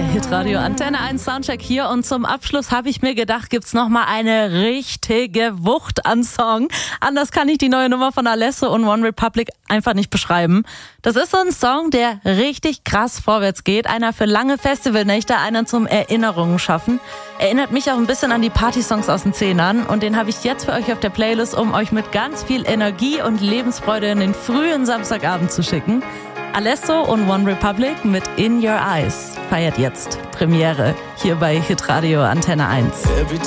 Hitradio Antenne 1 Soundcheck hier und zum Abschluss habe ich mir gedacht, gibt's noch mal eine richtige Wucht an Song. Anders kann ich die neue Nummer von Alesso und One Republic einfach nicht beschreiben. Das ist so ein Song, der richtig krass vorwärts geht. Einer für lange Festivalnächte, einer zum Erinnerungen schaffen. Erinnert mich auch ein bisschen an die Partysongs aus den 10ern und den habe ich jetzt für euch auf der Playlist, um euch mit ganz viel Energie und Lebensfreude in den frühen Samstagabend zu schicken. Alesso und One Republic mit In Your Eyes feiert jetzt Premiere hier bei Hitradio Antenne 1.